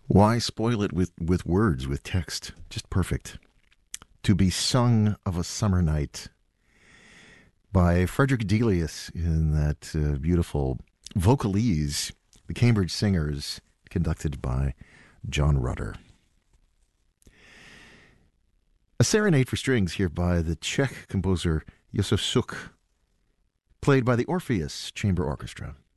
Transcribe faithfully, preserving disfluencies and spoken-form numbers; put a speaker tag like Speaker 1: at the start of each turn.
Speaker 1: Why spoil it with, with words, with text? Just perfect. To be Sung of a Summer Night by Frederick Delius in that uh, beautiful vocalese, the Cambridge Singers, conducted by John Rutter. A serenade for strings here by the Czech composer Josef Suk, played by the Orpheus Chamber Orchestra.